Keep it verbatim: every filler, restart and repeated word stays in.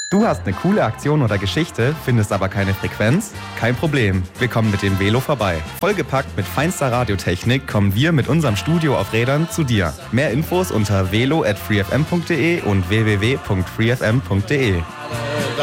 Du hast eine coole Aktion oder Geschichte, findest aber keine Frequenz? Kein Problem, wir kommen mit dem Velo vorbei. Vollgepackt mit feinster Radiotechnik kommen wir mit unserem Studio auf Rädern zu dir. Mehr Infos unter velo at freefm punkt de und w w w punkt freefm punkt de.